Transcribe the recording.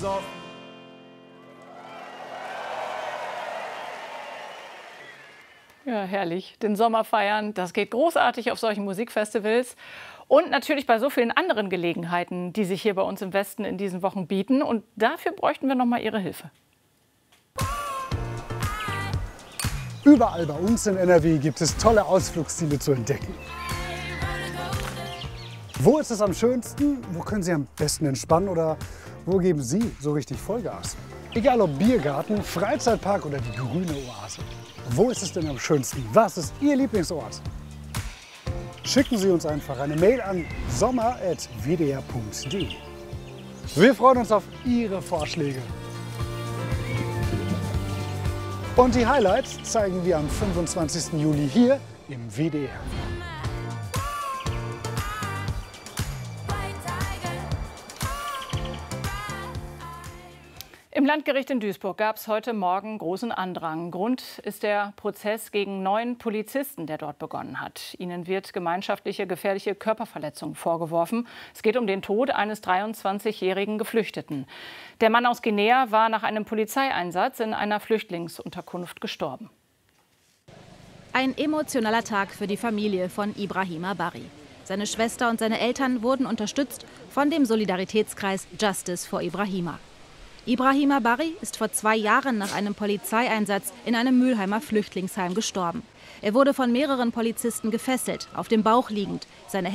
besoffen. Ja, herrlich. Den Sommer feiern, das geht großartig auf solchen Musikfestivals. Und natürlich bei so vielen anderen Gelegenheiten, die sich hier bei uns im Westen in diesen Wochen bieten. Und dafür bräuchten wir noch mal Ihre Hilfe. Überall bei uns in NRW gibt es tolle Ausflugsziele zu entdecken. Wo ist es am schönsten? Wo können Sie am besten entspannen? Oder wo geben Sie so richtig Vollgas? Egal ob Biergarten, Freizeitpark oder die grüne Oase. Wo ist es denn am schönsten? Was ist Ihr Lieblingsort? Schicken Sie uns einfach eine Mail an sommer@wdr.de. Wir freuen uns auf Ihre Vorschläge. Und die Highlights zeigen wir am 25. Juli hier im WDR. Im Landgericht in Duisburg gab es heute Morgen großen Andrang. Grund ist der Prozess gegen 9 Polizisten, der dort begonnen hat. Ihnen wird gemeinschaftliche gefährliche Körperverletzung vorgeworfen. Es geht um den Tod eines 23-jährigen Geflüchteten. Der Mann aus Guinea war nach einem Polizeieinsatz in einer Flüchtlingsunterkunft gestorben. Ein emotionaler Tag für die Familie von Ibrahima Barry. Seine Schwester und seine Eltern wurden unterstützt von dem Solidaritätskreis Justice for Ibrahima. Ibrahima Barry ist vor 2 Jahren nach einem Polizeieinsatz in einem Mülheimer Flüchtlingsheim gestorben. Er wurde von mehreren Polizisten gefesselt, auf dem Bauch liegend. Seine